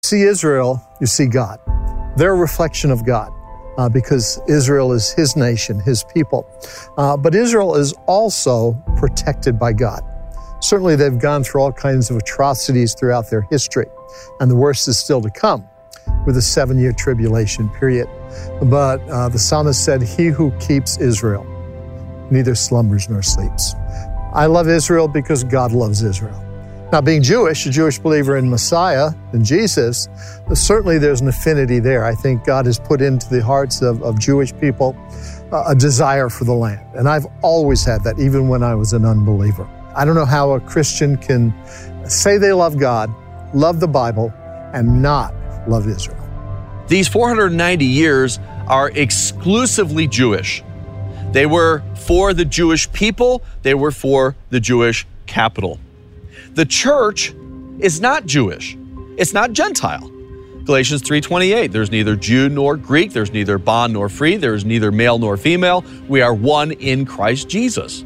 See Israel, you see God. They're a reflection of God because Israel is His nation, His people. But Israel is also protected by God. Certainly they've gone through all kinds of atrocities throughout their history, and the worst is still to come with the 7-year tribulation period. But the psalmist said, "He who keeps Israel neither slumbers nor sleeps." I love Israel because God loves Israel. Now, being Jewish, a Jewish believer in Messiah, in Jesus, certainly there's an affinity there. I think God has put into the hearts of Jewish people a desire for the land. And I've always had that, even when I was an unbeliever. I don't know how a Christian can say they love God, love the Bible, and not love Israel. These 490 years are exclusively Jewish. They were for the Jewish people. They were for the Jewish capital. The church is not Jewish. It's not Gentile. Galatians 3:28, there's neither Jew nor Greek, there's neither bond nor free, there's neither male nor female. We are one in Christ Jesus.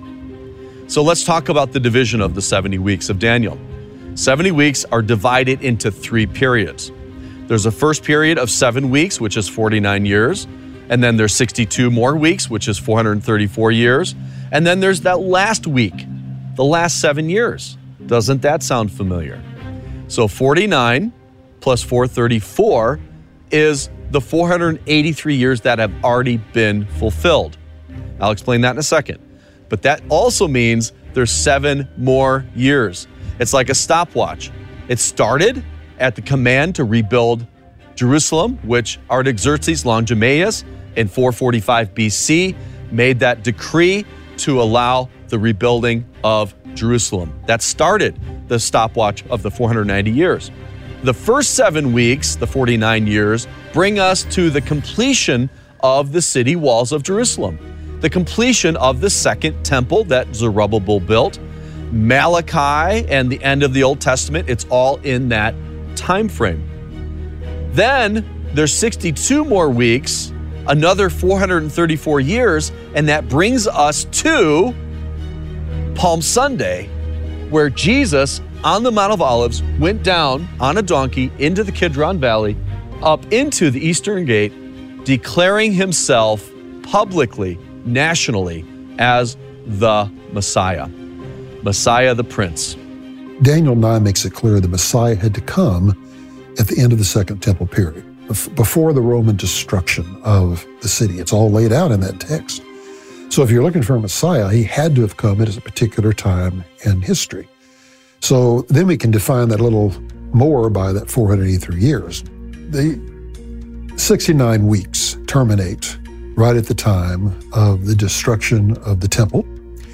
So let's talk about the division of the 70 weeks of Daniel. 70 weeks are divided into 3 periods. There's a first period of 7 weeks, which is 49 years. And then there's 62 more weeks, which is 434 years. And then there's that last week, the last 7 years. Doesn't that sound familiar? So 49 plus 434 is the 483 years that have already been fulfilled. I'll explain that in a second. But that also means there's 7 more years. It's like a stopwatch. It started at the command to rebuild Jerusalem, which Artaxerxes Longimanus in 445 BC made that decree to allow the rebuilding of Jerusalem. That started the stopwatch of the 490 years. The first 7 weeks, the 49 years, bring us to the completion of the city walls of Jerusalem, the completion of the second temple that Zerubbabel built, Malachi, and the end of the Old Testament. It's all in that time frame. Then there's 62 more weeks, another 434 years, and that brings us to Palm Sunday, where Jesus on the Mount of Olives went down on a donkey into the Kidron Valley, up into the Eastern Gate, declaring himself publicly, nationally, as the Messiah the Prince. Daniel 9 makes it clear the Messiah had to come at the end of the Second Temple period, before the Roman destruction of the city. It's all laid out in that text. So if you're looking for a Messiah, he had to have come at a particular time in history. So then we can define that a little more by that 483 years. The 69 weeks terminate right at the time of the destruction of the temple.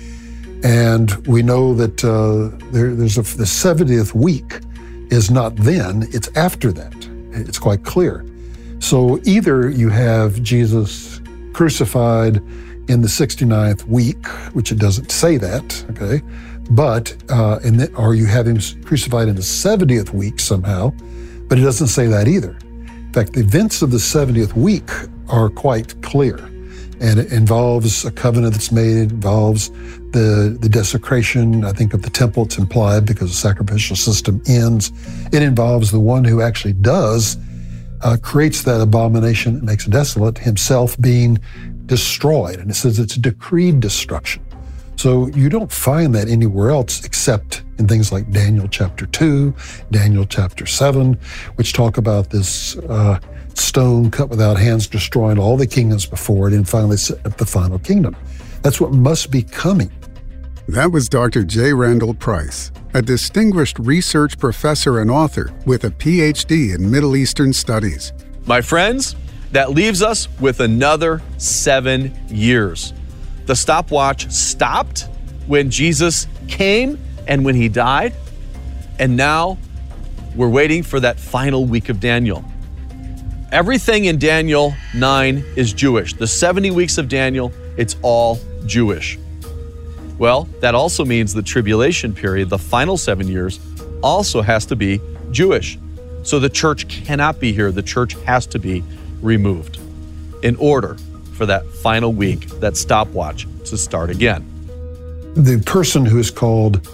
And we know that the 70th week is not then, it's after that. It's quite clear. So either you have Jesus crucified in the 69th week, which it doesn't say that, okay, but, or you have him crucified in the 70th week somehow, but it doesn't say that either. In fact, the events of the 70th week are quite clear, and it involves a covenant that's made, it involves the desecration, I think, of the temple. It's implied because the sacrificial system ends. It involves the one who actually does, creates that abomination that makes it desolate, himself being destroyed. And it says it's decreed destruction. So you don't find that anywhere else except in things like Daniel chapter 2, Daniel chapter 7, which talk about this stone cut without hands destroying all the kingdoms before it and finally set up the final kingdom. That's what must be coming. That was Dr. J. Randall Price, a distinguished research professor and author with a PhD in Middle Eastern Studies. My friends, that leaves us with another 7 years. The stopwatch stopped when Jesus came and when he died, and now we're waiting for that final week of Daniel. Everything in Daniel 9 is Jewish. The 70 weeks of Daniel, it's all Jewish. Well, that also means the tribulation period, the final 7 years, also has to be Jewish. So the church cannot be here. The church has to be removed in order for that final week, that stopwatch, to start again. The person who is called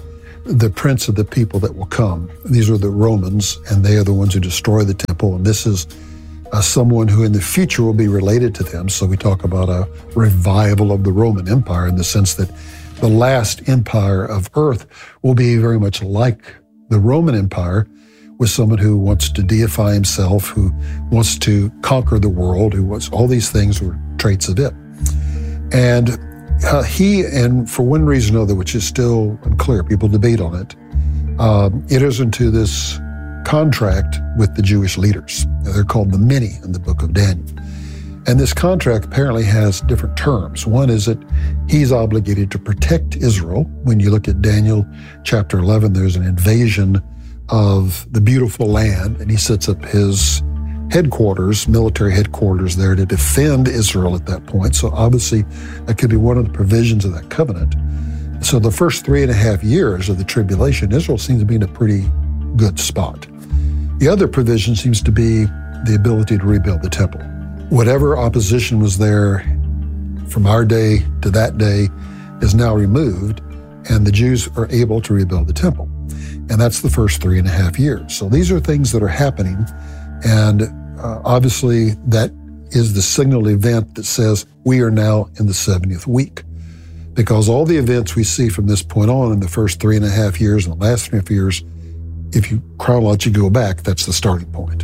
the prince of the people that will come. These are the Romans, and they are the ones who destroy the temple. And this is someone who in the future will be related to them. So we talk about a revival of the Roman Empire in the sense that the last empire of earth will be very much like the Roman Empire, with someone who wants to deify himself, who wants to conquer the world, who wants all these things were traits of it. And he, and for one reason or another, which is still unclear, people debate on it, enters into this contract with the Jewish leaders. They're called the Many in the book of Daniel. And this contract apparently has different terms. One is that he's obligated to protect Israel. When you look at Daniel chapter 11, there's an invasion of the beautiful land, and he sets up his headquarters, military headquarters there to defend Israel at that point. So obviously that could be one of the provisions of that covenant. So the first 3.5 years of the tribulation, Israel seems to be in a pretty good spot. The other provision seems to be the ability to rebuild the temple. Whatever opposition was there from our day to that day is now removed, and the Jews are able to rebuild the temple. And that's the first 3.5 years. So these are things that are happening, and obviously that is the signal event that says we are now in the 70th week. Because all the events we see from this point on in the first 3.5 years and the last 3.5 years, if you chronologically go back, that's the starting point.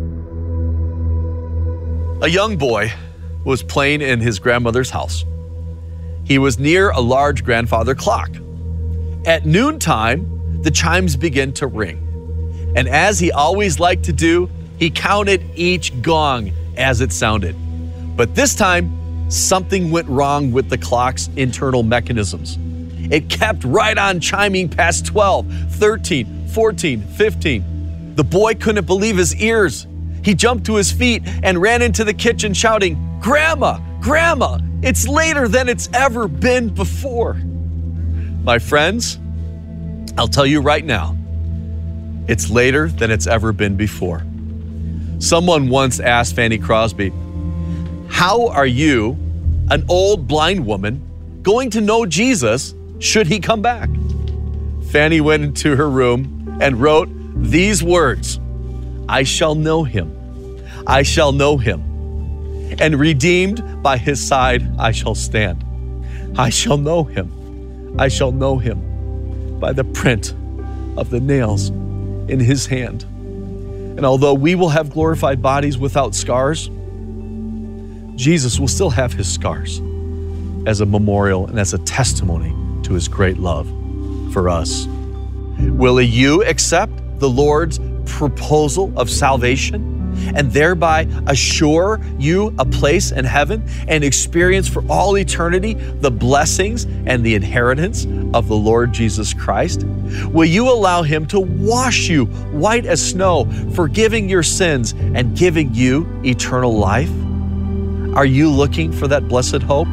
A young boy was playing in his grandmother's house. He was near a large grandfather clock. At noontime, the chimes began to ring. And as he always liked to do, he counted each gong as it sounded. But this time, something went wrong with the clock's internal mechanisms. It kept right on chiming past 12, 13, 14, 15. The boy couldn't believe his ears. He jumped to his feet and ran into the kitchen shouting, "Grandma, Grandma, it's later than it's ever been before." My friends, I'll tell you right now, it's later than it's ever been before. Someone once asked Fanny Crosby, "How are you, an old blind woman, going to know Jesus should he come back?" Fanny went into her room and wrote these words, "I shall know him. I shall know him. And redeemed by his side I shall stand. I shall know him. I shall know him by the print of the nails in his hand. And although we will have glorified bodies without scars, Jesus will still have his scars as a memorial and as a testimony to his great love for us." Will you accept the Lord's proposal of salvation and thereby assure you a place in heaven and experience for all eternity the blessings and the inheritance of the Lord Jesus Christ? Will you allow him to wash you white as snow, forgiving your sins and giving you eternal life? Are you looking for that blessed hope?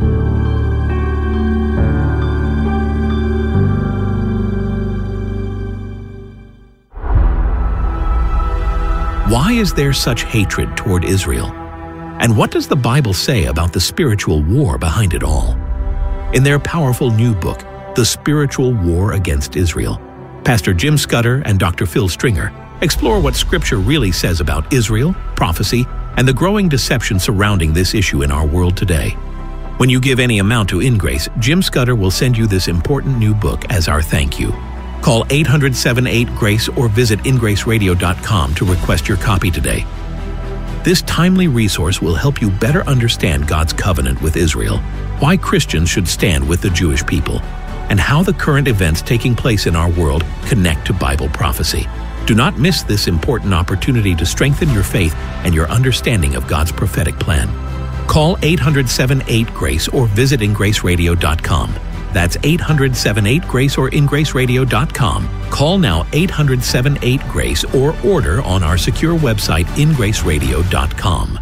Why is there such hatred toward Israel? And what does the Bible say about the spiritual war behind it all? In their powerful new book, The Spiritual War Against Israel, Pastor Jim Scudder and Dr. Phil Stringer explore what Scripture really says about Israel, prophecy, and the growing deception surrounding this issue in our world today. When you give any amount to InGrace, Jim Scudder will send you this important new book as our thank you. Call 800-78-GRACE or visit ingraceradio.com to request your copy today. This timely resource will help you better understand God's covenant with Israel, why Christians should stand with the Jewish people, and how the current events taking place in our world connect to Bible prophecy. Do not miss this important opportunity to strengthen your faith and your understanding of God's prophetic plan. Call 800-78-GRACE or visit ingraceradio.com. That's 800-78-GRACE or ingraceradio.com. Call now 800-78-GRACE or order on our secure website ingraceradio.com.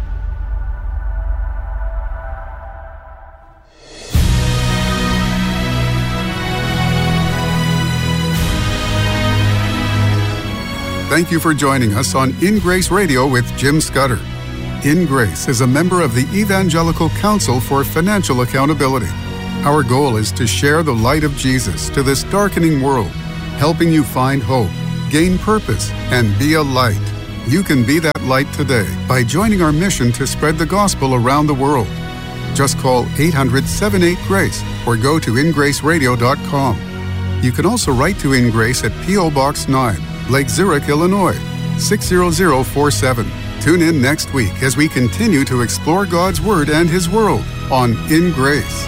Thank you for joining us on In Grace Radio with Jim Scudder. In Grace is a member of the Evangelical Council for Financial Accountability. Our goal is to share the light of Jesus to this darkening world helping you find hope, gain purpose, and be a light. You can be that light today by joining our mission to spread the gospel around the world. Just call 800-78-GRACE or go to ingraceradio.com. You can also write to In Grace at P.O. Box 9, Lake Zurich, Illinois, 60047. Tune in next week as we continue to explore God's Word and His world on In Grace.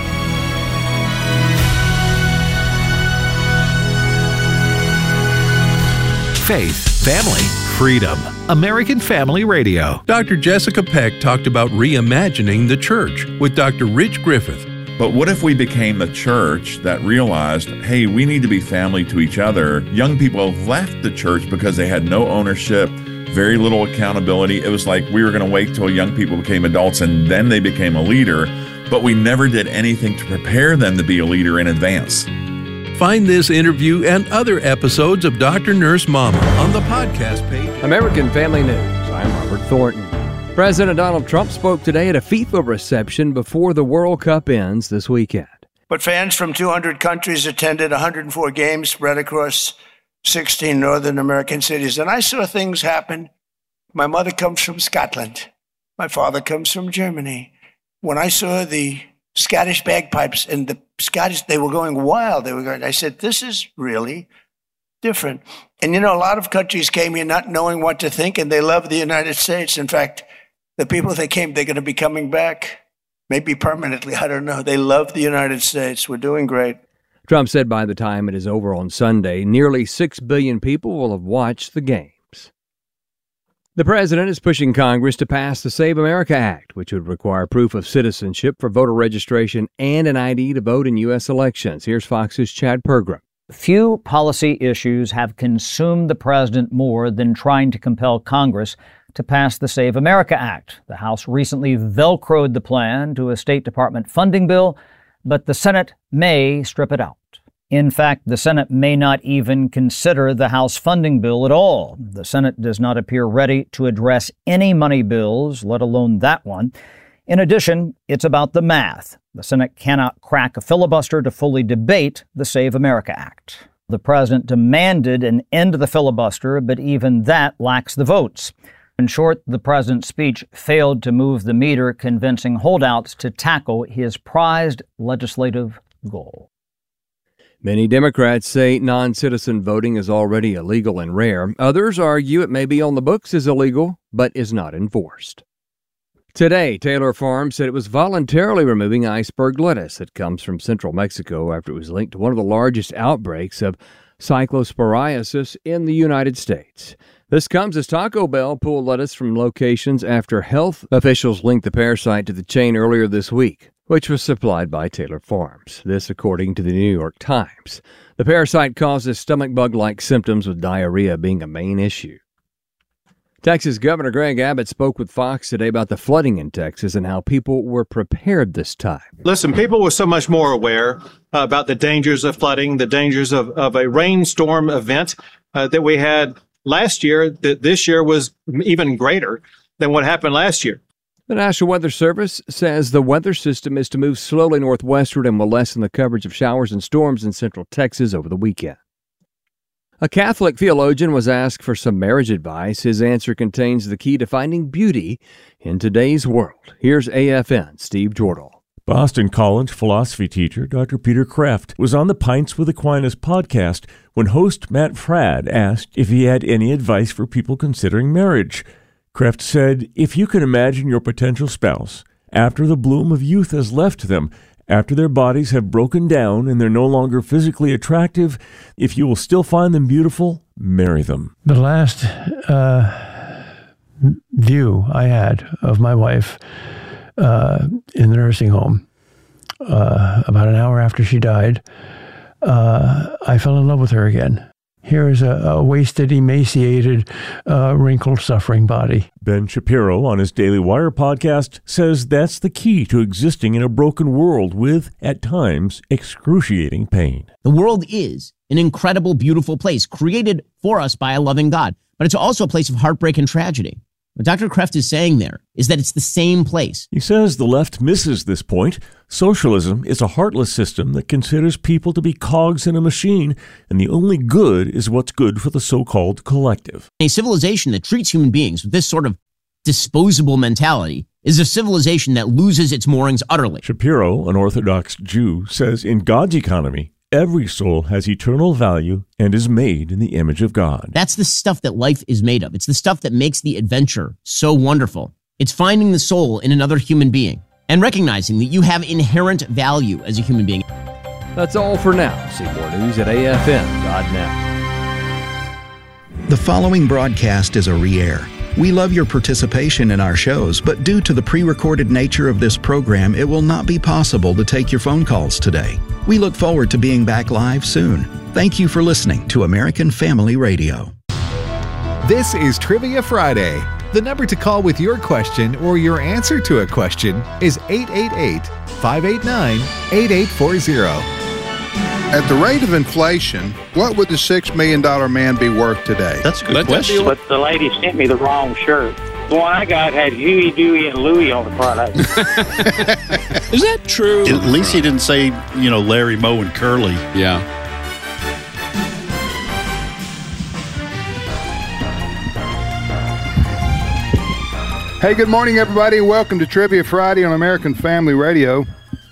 Faith, family, freedom. American Family Radio. Dr. Jessica Peck talked about reimagining the church with Dr. Rich Griffith. But what if we became a church that realized, hey, we need to be family to each other? Young people left the church because they had no ownership, very little accountability. It was like we were going to wait till young people became adults and then they became a leader, but we never did anything to prepare them to be a leader in advance. Find this interview and other episodes of Dr. Nurse Mama on the podcast page. American Family News. I'm Robert Thornton. President Donald Trump spoke today at a FIFA reception before the World Cup ends this weekend. But fans from 200 countries attended 104 games spread across 16 Northern American cities. And I saw things happen. My mother comes from Scotland. My father comes from Germany. When I saw the Scottish bagpipes and the Scottish, they were going wild. I said, this is really different. And, a lot of countries came here not knowing what to think, and they love the United States. In fact, the people that came, they're going to be coming back, maybe permanently. I don't know. They love the United States. We're doing great. Trump said by the time it is over on Sunday, nearly 6 billion people will have watched the games. The president is pushing Congress to pass the Save America Act, which would require proof of citizenship for voter registration and an ID to vote in U.S. elections. Here's Fox's Chad Pergram. Few policy issues have consumed the president more than trying to compel Congress to pass the Save America Act. The House recently velcroed the plan to a State Department funding bill, but the Senate may strip it out. In fact, the Senate may not even consider the House funding bill at all. The Senate does not appear ready to address any money bills, let alone that one. In addition, it's about the math. The Senate cannot crack a filibuster to fully debate the Save America Act. The president demanded an end to the filibuster, but even that lacks the votes. In short, the president's speech failed to move the meter, convincing holdouts to tackle his prized legislative goal. Many Democrats say non-citizen voting is already illegal and rare. Others argue it may be on the books as illegal, but is not enforced. Today, Taylor Farms said it was voluntarily removing iceberg lettuce that comes from central Mexico after it was linked to one of the largest outbreaks of cyclosporiasis in the United States. This comes as Taco Bell pulled lettuce from locations after health officials linked the parasite to the chain earlier this week, which was supplied by Taylor Farms. This according to the New York Times. The parasite causes stomach bug-like symptoms, with diarrhea being a main issue. Texas Governor Greg Abbott spoke with Fox today about the flooding in Texas and how people were prepared this time. Listen, people were so much more aware about the dangers of flooding, the dangers of a rainstorm event that we had last year, that this year was even greater than what happened last year. The National Weather Service says the weather system is to move slowly northwestward and will lessen the coverage of showers and storms in central Texas over the weekend. A Catholic theologian was asked for some marriage advice. His answer contains the key to finding beauty in today's world. Here's AFN Steve Jordal. Boston College philosophy teacher Dr. Peter Kreeft was on the Pints with Aquinas podcast when host Matt Fradd asked if he had any advice for people considering marriage. Kreeft said, if you can imagine your potential spouse after the bloom of youth has left them, after their bodies have broken down and they're no longer physically attractive, if you will still find them beautiful, marry them. The last view I had of my wife in the nursing home, about an hour after she died, I fell in love with her again. Here is a wasted, emaciated, wrinkled, suffering body. Ben Shapiro on his Daily Wire podcast says that's the key to existing in a broken world with, at times, excruciating pain. The world is an incredible, beautiful place created for us by a loving God, but it's also a place of heartbreak and tragedy. What Dr. Kreft is saying there is that it's the same place. He says the left misses this point. Socialism is a heartless system that considers people to be cogs in a machine, and the only good is what's good for the so-called collective. A civilization that treats human beings with this sort of disposable mentality is a civilization that loses its moorings utterly. Shapiro, an Orthodox Jew, says in God's economy, every soul has eternal value and is made in the image of God. That's the stuff that life is made of. It's the stuff that makes the adventure so wonderful. It's finding the soul in another human being and recognizing that you have inherent value as a human being. That's all for now. See more news at afm.net. The following broadcast is a re-air. We love your participation in our shows, but due to the pre-recorded nature of this program, it will not be possible to take your phone calls today. We look forward to being back live soon. Thank you for listening to American Family Radio. This is Trivia Friday. The number to call with your question or your answer to a question is 888-589-8840. At the rate of inflation, what would the $6 million man be worth today? That's a good question. But the lady sent me the wrong shirt. The one I got had Huey, Dewey, and Louie on the front of it. Is that true? At least he didn't say, Larry, Moe, and Curly. Yeah. Hey, good morning, everybody. Welcome to Trivia Friday on American Family Radio.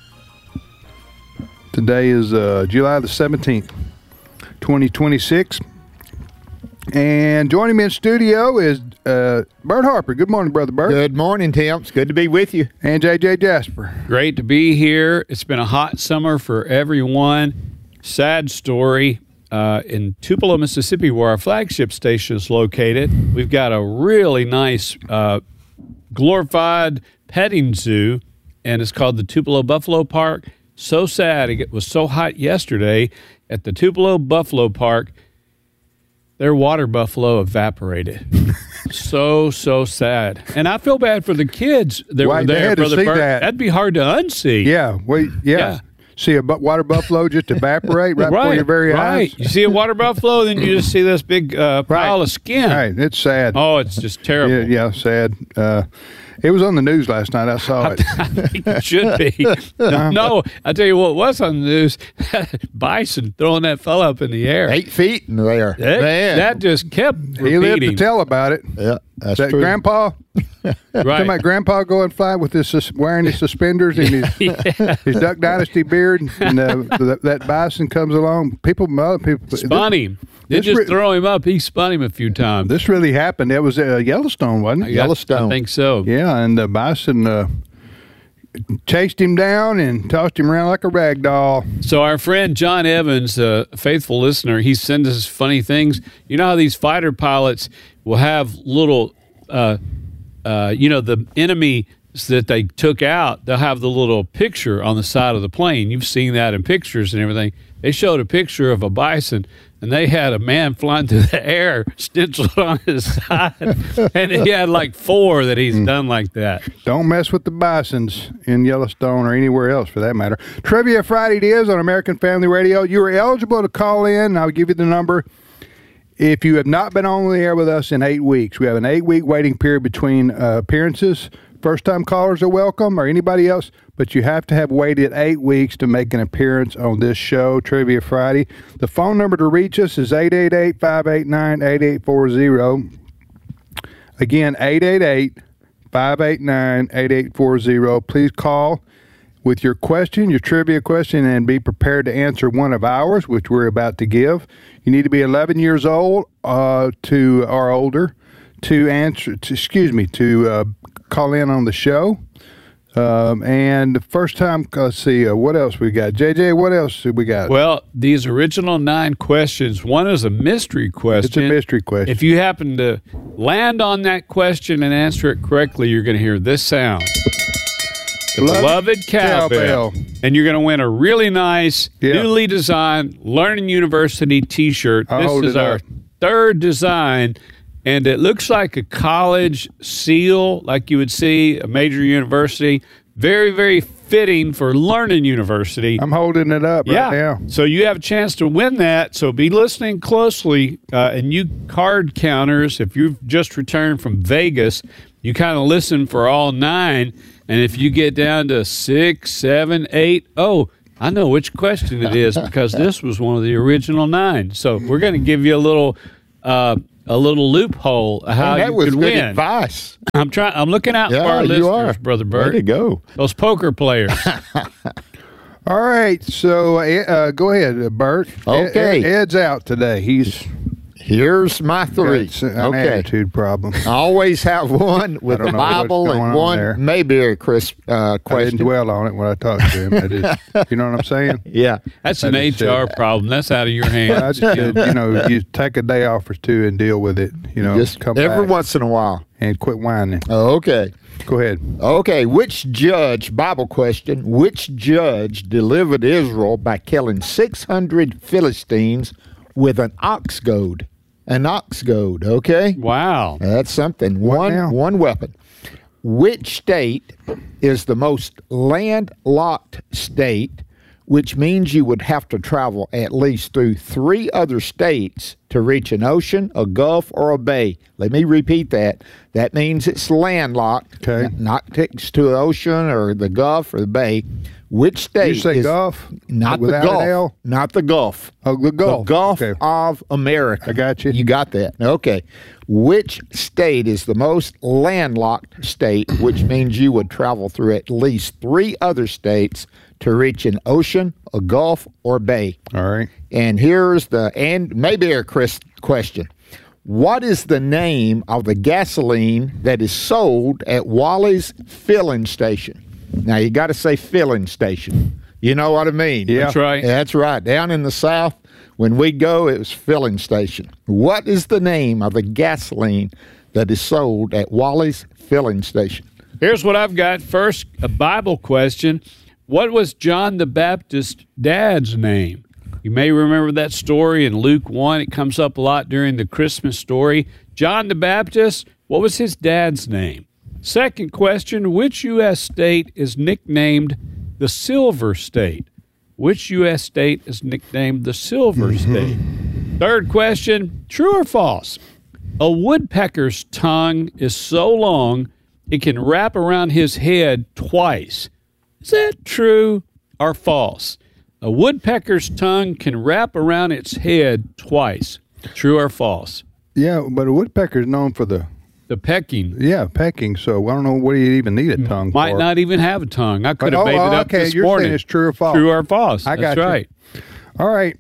Today is July the 17th, 2026. And joining me in studio is Bert Harper. Good morning, Brother Bert. Good morning, Tim. It's good to be with you. And J.J. Jasper. Great to be here. It's been a hot summer for everyone. Sad story. In Tupelo, Mississippi, where our flagship station is located, we've got a really nice glorified petting zoo, and it's called the Tupelo Buffalo Park. So sad. It was so hot yesterday at the Tupelo Buffalo Park. Their water buffalo evaporated. so sad. And I feel bad for the kids that were there, Brother Bert. That'd be hard to unsee. Yeah. See a water buffalo just evaporate right before your very eyes. You see a water buffalo, then you just see this big pile of skin. Right. It's sad. Oh, it's just terrible. Yeah, sad. It was on the news last night. I saw it. I think it should be. No, I tell you what was on the news. Bison throwing that fella up in the air. 8 feet in the air. That just kept repeating. He lived to tell about it. Yeah, that's that true. Grandpa? Right. Talking about Grandpa going fly with wearing his suspenders and his Duck Dynasty beard, and that bison comes along. Other people spun him. Didn't just throw him up. He spun him a few times. This really happened. It was Yellowstone, wasn't it? Yellowstone. I think so. Yeah, and the bison chased him down and tossed him around like a rag doll. So our friend John Evans, a faithful listener, he sends us funny things. You know how these fighter pilots will have little, the enemy that they took out, they'll have the little picture on the side of the plane. You've seen that in pictures and everything. They showed a picture of a bison, and they had a man flying through the air stenciled on his side, and he had like 4 that he's done like that. Don't mess with the bisons in Yellowstone or anywhere else for that matter. Trivia Friday it is on American Family Radio. You are eligible to call in. I'll give you the number. If you have not been on the air with us in 8 weeks, we have an 8-week waiting period between appearances. First-time callers are welcome, or anybody else, but you have to have waited 8 weeks to make an appearance on this show, Trivia Friday. The phone number to reach us is 888-589-8840. Again, 888-589-8840. Please call with your question, your trivia question, and be prepared to answer one of ours, which we're about to give. You need to be 11 years old to or older to call in on the show. And the first time, let's see, what else we got? JJ, what else we got? Well, these original 9 questions, one is a mystery question. It's a mystery question. If you happen to land on that question and answer it correctly, you're going to hear this sound. The beloved cowbell. And you're going to win a really nice, newly designed Learning University t-shirt. This is our 3rd design. And it looks like a college seal, like you would see a major university, Very, very fitting for Learning University. I'm holding it up right now. So you have a chance to win that. So be listening closely. And you card counters, if you've just returned from Vegas, you kind of listen for all 9. And if you get down to 6, 7, 8, I know which question it is because this was one of the original 9. So we're going to give you a little loophole how that you was could good win. Advice. I'm looking out for our listeners, Brother Bert. Way to go. Those poker players. All right, so go ahead, Bert. Okay. Ed's out today. Here's my 3. It's an attitude problem. I always have one with the Bible and one maybe a question. I didn't dwell on it when I talked to him. You know what I'm saying? Yeah. That's an HR problem. That's out of your hands. I just said, you take a day off or 2 and deal with it. Just come every back once in a while. and quit whining. Okay. Go ahead. Okay, Bible question, which judge delivered Israel by killing 600 Philistines with an ox goad? An ox goad, okay? Wow. That's something. One weapon. Which state is the most landlocked state, which means you would have to travel at least through 3 other states to reach an ocean, a gulf, or a bay? Let me repeat that. That means it's landlocked, not next to the ocean or the gulf or the bay. Which state? You say Gulf? Not the Without an L? Gulf. Not the Gulf. Oh, the Gulf. The Gulf of America. I got you. You got that. Okay. Which state is the most landlocked state, which means you would travel through at least 3 other states to reach an ocean, a gulf, or bay? All right. And here's maybe a question. What is the name of the gasoline that is sold at Wally's filling station? Now, you got to say filling station. You know what I mean? Yeah. That's right. That's right. Down in the South, when we go, it was filling station. What is the name of the gasoline that is sold at Wally's filling station? Here's what I've got. First, a Bible question. What was John the Baptist's dad's name? You may remember that story in Luke 1. It comes up a lot during the Christmas story. John the Baptist, what was his dad's name? Second question, which U.S. state is nicknamed the Silver State? Which U.S. state is nicknamed the Silver State? Third question, true or false? A woodpecker's tongue is so long it can wrap around his head twice. Is that true or false? A woodpecker's tongue can wrap around its head twice. True or false? Yeah, but a woodpecker is known for the pecking. Yeah, pecking. So I don't know what do you even need a tongue for. Might not even have a tongue. I could have made it up this you're morning. Saying it's true or false. True or false. I got That's right. All right.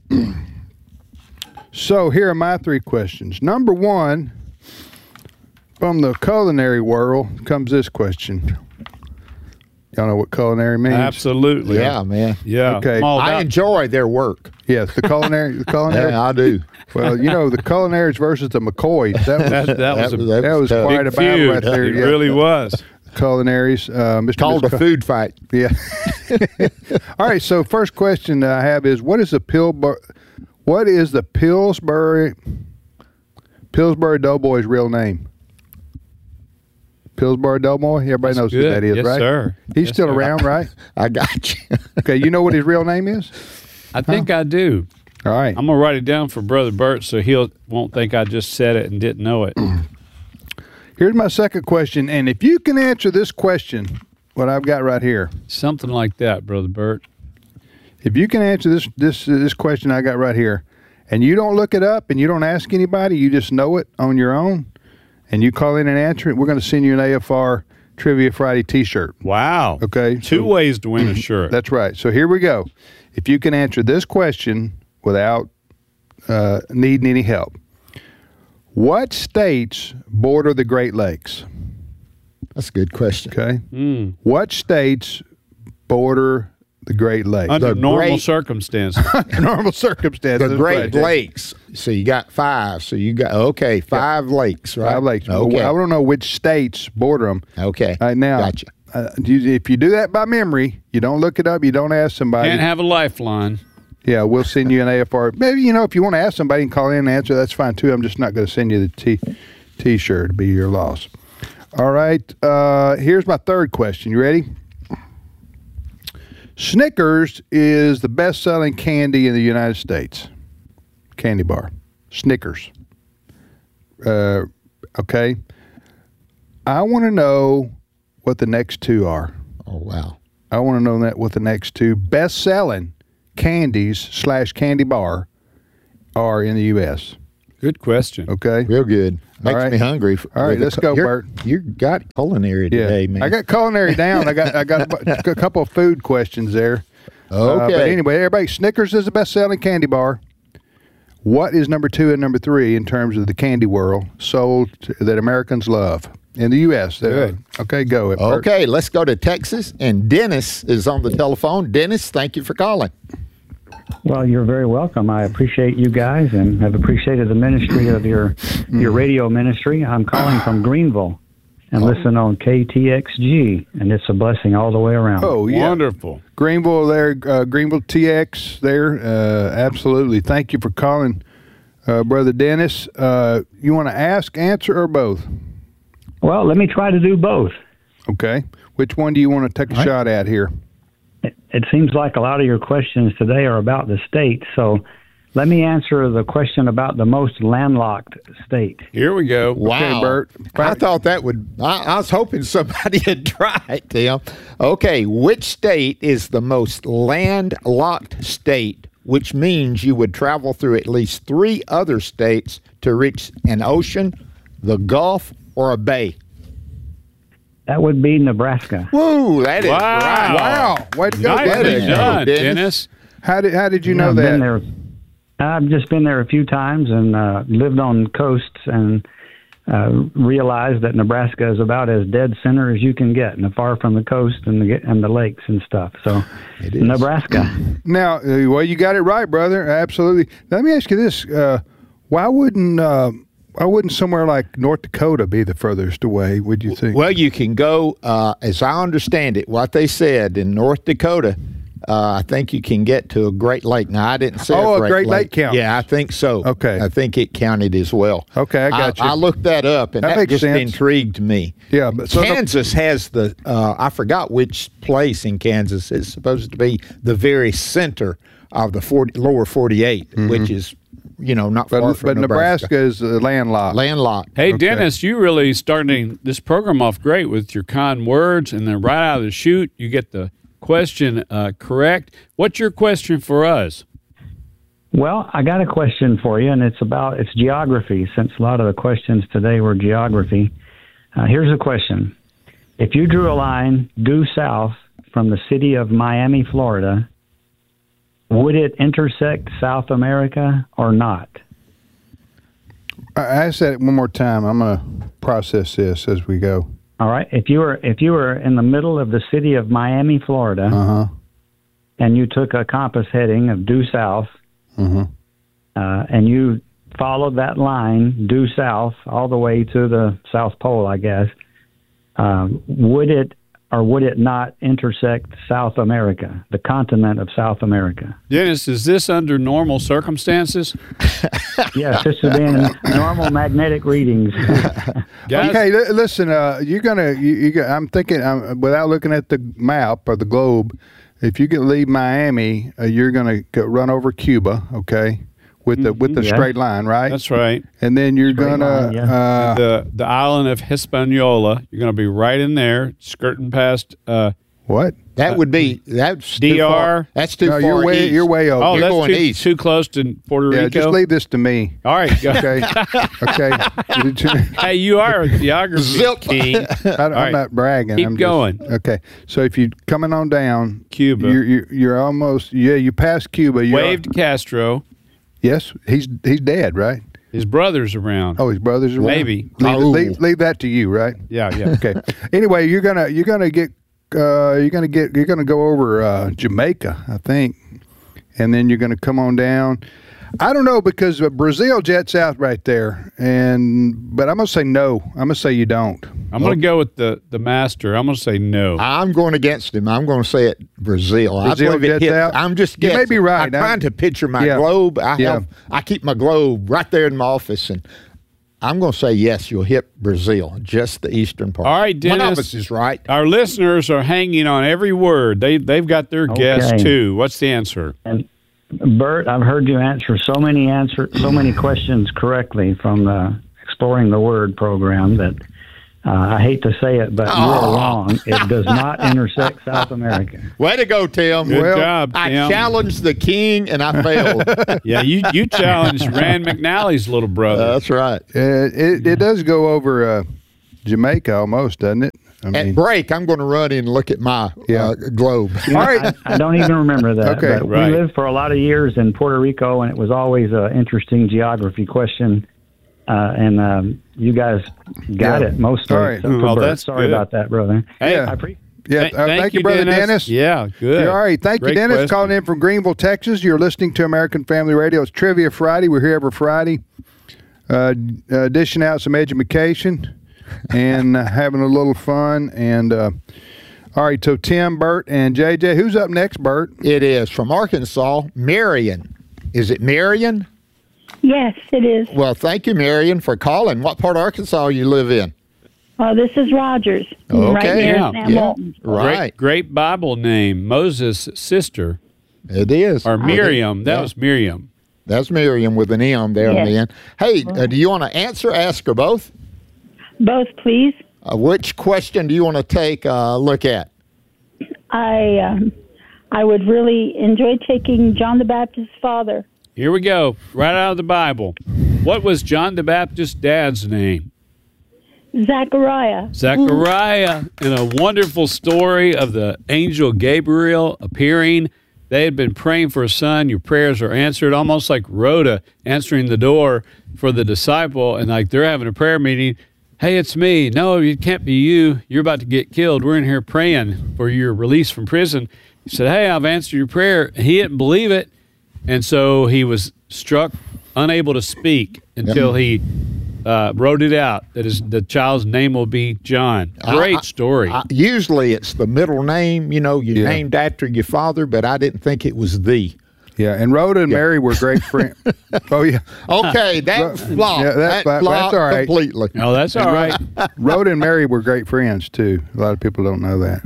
So here are my 3 questions. Number 1, from the culinary world comes this question. Y'all know what culinary means? Absolutely. Yeah, man. Yeah. Okay. I enjoy their work. Yes, the culinary. Yeah, I do. Well, the culinaries versus the McCoys. That was tough. quite a battle right there. It really was. Culinaries. Mr. Called a food fight. Yeah. All right. So first question I have is, what is the Pillsbury Doughboy's real name? Pillsbury Doughboy? Everybody knows who that is, yes, right? Sir. He's still around, right? I got you. Okay. You know what his real name is? I think I do. All right. I'm going to write it down for Brother Bert so he won't think I just said it and didn't know it. Here's my second question, and if you can answer this question, what I've got right here. Something like that, Brother Bert. If you can answer this question I got right here, and you don't look it up and you don't ask anybody, you just know it on your own, and you call in and answer it, we're going to send you an AFR Trivia Friday t-shirt. Wow. Okay. 2 ways to win a shirt. That's right. So here we go. If you can answer this question without needing any help, what states border the Great Lakes? That's a good question. Okay. What states border the Great Lakes? Under normal circumstances. Normal circumstances. The Great Lakes. So you got 5. So you got, 5 lakes, right? 5 lakes. Okay. I don't know which states border them. Okay. Right now. Gotcha. If you do that by memory, you don't look it up, you don't ask somebody. Can't have a lifeline. Yeah, we'll send you an AFR. Maybe, if you want to ask somebody and call in and answer, that's fine too. I'm just not going to send you the T-shirt. It'll be your loss. All right. Here's my third question. You ready? Snickers is the best-selling candy in the United States. Candy bar. Snickers. Okay. I want to know what the next two are. Oh, wow. I want to know what the next two best-selling candies / candy bar are in the U.S. Good question. Okay. Real good. Makes me hungry. All right, let's go, Bert. You got culinary today, man. I got culinary down. I got a couple of food questions there. Okay. But anyway, everybody, Snickers is the best-selling candy bar. What is number 2 and number 3 in terms of the candy world sold that Americans love in the U.S.? Good. Okay, go. Bert. Okay, let's go to Texas, and Dennis is on the telephone. Dennis, thank you for calling. Well, you're very welcome. I appreciate you guys and have appreciated the ministry of your radio ministry. I'm calling from Greenville and listen on KTXG, and it's a blessing all the way around. Oh, yeah. Wonderful. Greenville there, Greenville TX there. Absolutely. Thank you for calling, Brother Dennis. You want to ask, answer, or both? Well, let me try to do both. Okay. Which one do you want to take a shot at here? It seems like a lot of your questions today are about the state, so let me answer the question about the most landlocked state. Here we go. Wow. Okay, Bert. I thought that would, I was hoping somebody had tried, Tim. Okay, which state is the most landlocked state, which means you would travel through at least 3 other states to reach an ocean, the Gulf, or a bay? That would be Nebraska. Woo, that is right. Wow. Way to go, Nicely done, Dennis. How did you know that? I've just been there a few times and lived on coasts and realized that Nebraska is about as dead center as you can get, and far from the coast and the lakes and stuff. So, Nebraska. Now, well, you got it right, brother. Absolutely. Let me ask you this: why wouldn't somewhere like North Dakota be the furthest away, would you think? Well, you can go, as I understand it, what they said in North Dakota, I think you can get to a Great Lake. Now, I didn't say a Great Lake count. Yeah, I think so. Okay. I think it counted as well. Okay, I got you. I looked that up, and that just intrigued me. Yeah, but Kansas has the, I forgot which place in Kansas is supposed to be the very center of the lower 48, which is, not far from Nebraska. But Nebraska is landlocked. Landlocked. Hey, Dennis, you really starting this program off great with your kind words, and then right out of the chute, you get the question correct. What's your question for us? Well, I got a question for you, and it's geography, since a lot of the questions today were geography. Here's the question. If you drew a line due south from the city of Miami, Florida, would it intersect South America or not? I said it one more time. I'm going to process this as we go. All right. If you were in the middle of the city of Miami, Florida, and you took a compass heading of due south, and you followed that line due south all the way to the South Pole, I guess, would it or would it not intersect South America, the continent of South America? Dennis, is this under normal circumstances? Yes, this is in normal magnetic readings. Okay, listen, I'm thinking, without looking at the map or the globe, if you can leave Miami, you're going to run over Cuba, okay? With the straight line, right? That's right. And then you're gonna the island of Hispaniola. You're gonna be right in there, skirting past. What? That would be that's DR. Too far. That's too far. You're way over. Oh, you're that's going east. Too close to Puerto Rico. Yeah, just leave this to me. All right. Go. Okay. Okay. Hey, you are a geography king. I'm not bragging. Keep going. Okay. So if you're coming on down Cuba, you're almost you passed Cuba. Waved Castro. Yes, he's dead, right? His brother's around. Oh, his brother's around. Maybe. Leave that to you, right? Yeah. Okay. Anyway, you're gonna go over Jamaica, I think, and then you're gonna come on down. I don't know, because Brazil jets out right there, but I'm gonna say no. I'm gonna say you don't. I'm gonna go with the master. I'm gonna say no. I'm going against him. I'm going to say it Brazil. Brazil jets out. I'm just guessing. You may be right. I'm trying to picture my globe. I keep my globe right there in my office, and I'm going to say yes, you'll hit Brazil, just the eastern part. All right, Dennis. One of us is right. Our listeners are hanging on every word. They've got their guess, too. What's the answer? And Bert, I've heard you answer so many questions correctly from Exploring the Word program that I hate to say it, but you're wrong. It does not intersect South America. Way to go, Tim. Good job, Tim. I challenged the king, and I failed. Yeah, you challenged Rand McNally's little brother. That's right. It does go over Jamaica almost, doesn't it? At break, I'm going to run in and look at my globe. All right. I don't even remember that. Okay. But we lived for a lot of years in Puerto Rico, and it was always an interesting geography question. And you guys got it mostly. All right. Well, that's sorry good. about that, brother. Hey, thank you, Brother Dennis. Yeah, good. All right. Thank you, Dennis, calling in from Greenville, Texas. You're listening to American Family Radio. It's Trivia Friday. We're here every Friday, dishing out some education and having a little fun. And all right, so Tim, Bert, and JJ. Who's up next, Bert? It is from Arkansas, Marion. Is it Marion? Yes, it is. Well, thank you, Marion, for calling. What part of Arkansas you live in? This is Rogers. Okay. Right near Sam Walton. Right. Great Bible name, Moses' sister. It is. Or Miriam. That was Miriam. That's Miriam with an M there on the end. Hey, do you want to ask or both? Both, please. Which question do you want to take a look at? I would really enjoy taking John the Baptist's father. Here we go, right out of the Bible. What was John the Baptist's dad's name? Zechariah. Zechariah. In a wonderful story of the angel Gabriel appearing. They had been praying for a son. Your prayers are answered, almost like Rhoda answering the door for the disciple. And like they're having a prayer meeting. Hey, it's me. No, it can't be you. You're about to get killed. We're in here praying for your release from prison. He said, hey, I've answered your prayer. He didn't believe it. And so he was struck, unable to speak until he wrote it out, that the child's name will be John. Great story. Usually it's the middle name, you named after your father, but I didn't think it was the. Yeah, and Rhoda and Mary were great friends. Oh, yeah. Okay, that flopped. Yeah, that's all right. Completely. No, that's all right. Rhoda and Mary were great friends, too. A lot of people don't know that.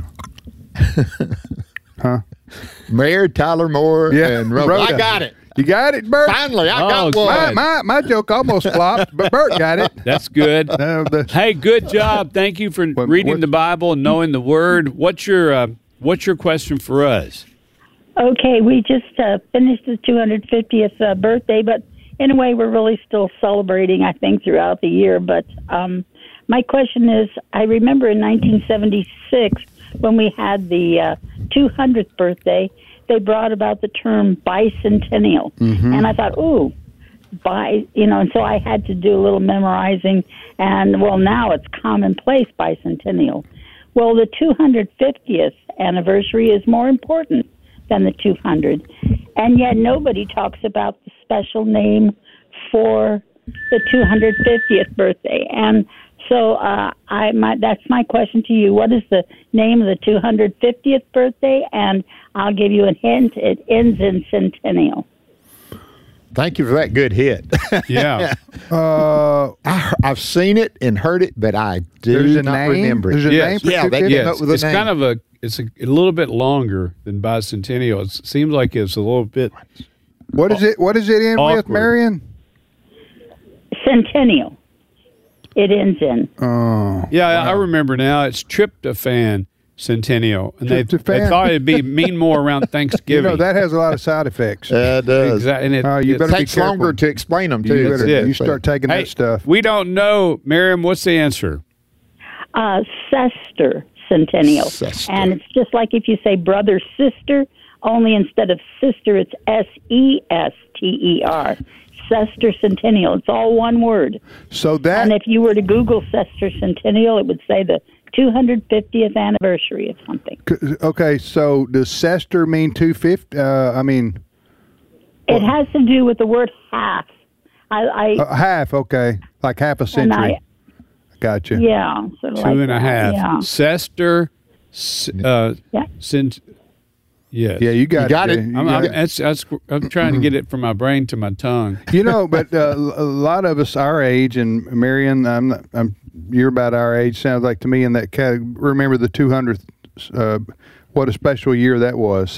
Huh? Mary Tyler Moore and Rhoda. I got it. You got it, Bert? Finally, I got one. My joke almost flopped, but Bert got it. That's good. Hey, good job. Thank you for reading the Bible and knowing the Word. What's your question for us? Okay, we just finished the 250th birthday, but in a way we're really still celebrating, I think, throughout the year. But my question is, I remember in 1976 when we had the 200th birthday, they brought about the term bicentennial. Mm-hmm. And I thought, and so I had to do a little memorizing. And, now it's commonplace, bicentennial. Well, the 250th anniversary is more important than the 200. And yet nobody talks about the special name for the 250th birthday. And so that's my question to you. What is the name of the 250th birthday? And I'll give you a hint. It ends in centennial. Thank you for that good hit. Yeah. I've seen it and heard it, but I do not remember it. There's a name for they came up with a name. It's a little bit longer than bicentennial. It seems like it's a little bit. What is it in awkward. with, Marion? Centennial. It ends in. Oh. Yeah, wow. I remember now. It's tryptophan centennial. And they thought it'd mean more around Thanksgiving. That has a lot of side effects. It does. Exactly. And it takes longer to explain them, too. You start taking that stuff. We don't know. Miriam, what's the answer? Sester centennial. Sester. And it's just like if you say brother, sister, only instead of sister, it's S-E-S-T-E-R. Sesquicentennial. It's all one word. And if you were to Google sesquicentennial, it would say the 250th anniversary of something. Okay, so does sester mean 250? It has to do with the word half. Half, okay, like half a century. Gotcha. Yeah, sort of 2.5. Yeah. Sester. Yes. Yeah, you got it. I'm trying to get it from my brain to my tongue. You know, but a lot of us our age, and Marion, you're about our age, sounds like to me in that category. Remember the 200th, what a special year that was,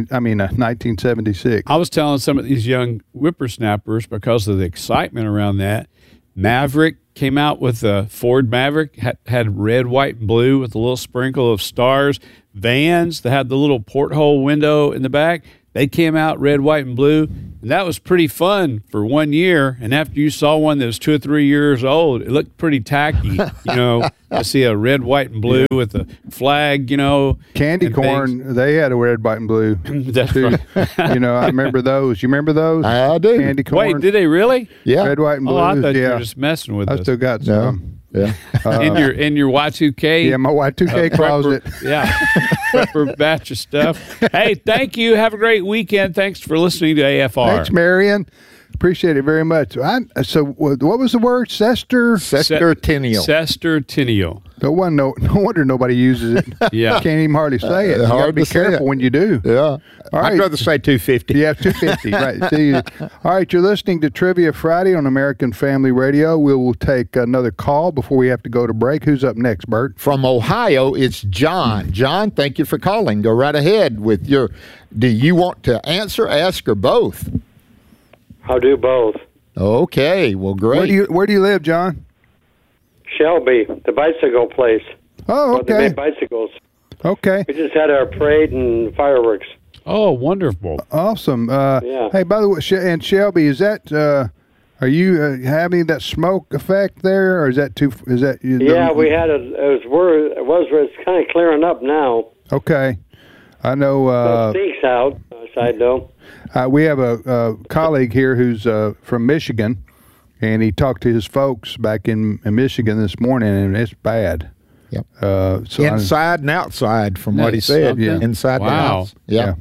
1976. I was telling some of these young whippersnappers, because of the excitement around that, Maverick came out with a Ford Maverick, had red, white, and blue with a little sprinkle of stars. Vans that had the little porthole window in the back, they came out red, white, and blue. And that was pretty fun for 1 year. And after you saw one that was 2 or 3 years old, it looked pretty tacky. I see a red, white, and blue with a flag, Candy corn, they had a red, white, and blue. That's too. right. I remember those. You remember those? I do. Candy corn. Wait, did they really? Yeah. Red, white, and blue. Oh, I thought you were just messing with us. I still got some. Yeah. In your Y2K. Yeah, my Y2K closet. Prepper batch of stuff. Hey, thank you. Have a great weekend. Thanks for listening to AFR. Thanks, Marion. Appreciate it very much. So what was the word? Sestertennial. Sestertennial. No wonder nobody uses it. Yeah. Can't even hardly say it. You got to be careful when you do. Yeah. All right. I'd rather say 250. Yeah, 250. Right. See, all right, you're listening to Trivia Friday on American Family Radio. We will take another call before we have to go to break. Who's up next, Bert? From Ohio, it's John. John, thank you for calling. Go right ahead with your. Do you want to answer, ask, or both? I'll do both. Okay, well, great. Where do you live, John? Shelby, the bicycle place. Oh, okay. They made bicycles. Okay. We just had our parade and fireworks. Oh, wonderful. Awesome. Yeah. Hey, by the way, and Shelby, is that, are you having that smoke effect there, or is that too, Yeah, we had it's kind of clearing up now. Okay. I know. The stinks out, side though. We have a colleague here who's from Michigan, and he talked to his folks back in Michigan this morning, and it's bad. Yep. So inside and outside, from what he said. Yeah. Inside the house. Yeah.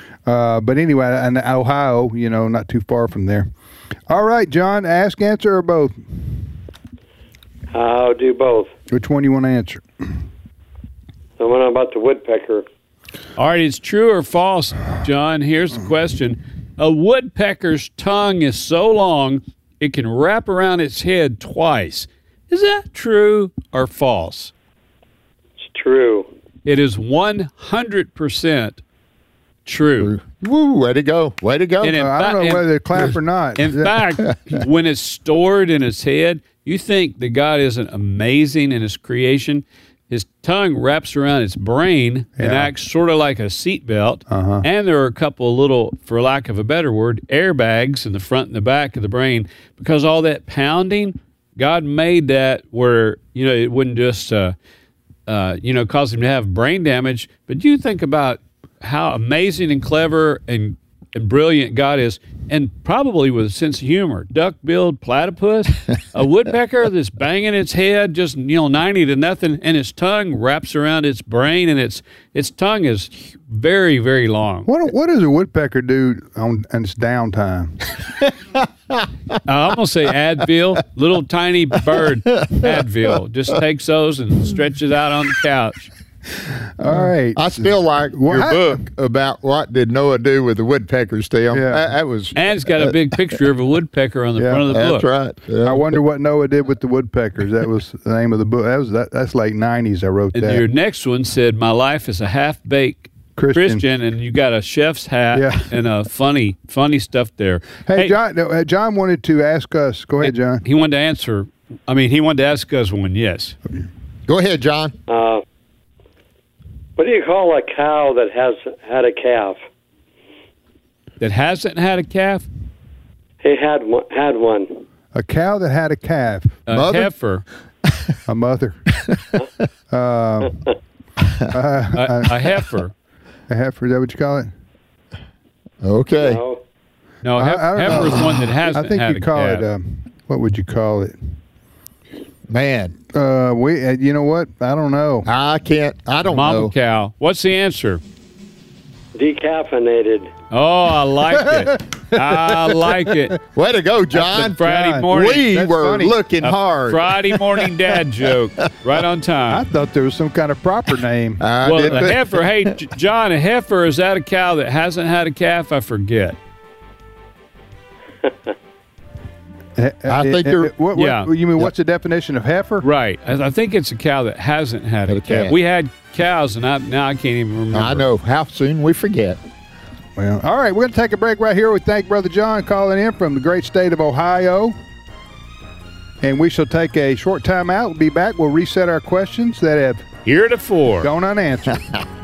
But anyway, and Ohio, not too far from there. All right, John, ask, answer, or both? I'll do both. Which one do you want to answer? The one about the woodpecker. All right, it's true or false, John. Here's the question. A woodpecker's tongue is so long it can wrap around its head twice. Is that true or false? It's true. It is 100% true. Woo, way to go. Way to go. I don't know whether to clap or not. In fact, when it's stored in its head, you think that God isn't amazing in his creation. His tongue wraps around its brain and acts sort of like a seatbelt. And there are a couple of little, for lack of a better word, airbags in the front and the back of the brain. Because all that pounding, God made that where, it wouldn't just, cause him to have brain damage. But you think about how amazing and clever and brilliant God is, and probably with a sense of humor. Duck-billed platypus, a woodpecker that's banging its head just 90 to nothing, and its tongue wraps around its brain, and its tongue is very, very long. What does a woodpecker do on its downtime? I'm gonna say Advil, little tiny bird Advil, just takes those and stretches out on the couch. All right. I still like your book about what did Noah do with the woodpeckers, Tim. Yeah. That was, and it's got a big picture of a woodpecker on the front of the book. That's right. Yeah. I wonder what Noah did with the woodpeckers. That was the name of the book. That's late 90s. I wrote and that. Your next one said, "My life is a half-baked Christian," and you got a chef's hat and a funny stuff there. Hey, John wanted to ask us. Go ahead, John. He wanted to answer. He wanted to ask us one. Yes. Go ahead, John. What do you call a cow that has had a calf? That hasn't had a calf? He had one. A cow that had a calf. A heifer. A mother. A heifer. A heifer, is that what you call it? Okay. No, heifer is one that hasn't had a calf. I think you call it, what would you call it? Man. You know what? I don't know. I don't know. Mama cow. What's the answer? Decaffeinated. Oh, I like it. I like it. Way to go, John. That's a Friday morning. We were funny. looking A hard. Friday morning dad joke. Right on I time. thought there was some kind of proper name. Well, a heifer. Hey, John, a heifer, is that a cow that hasn't had a calf? I forget. I think you're. What, you mean, what's the definition of heifer? Right. I think it's a cow that hasn't had a calf. We had cows, and now I can't even remember. I know. How soon we forget. Well, all right. We're going to take a break right here. We thank Brother John calling in from the great state of Ohio. And we shall take a short time out. We'll be back. We'll reset our questions that have heretofore gone unanswered.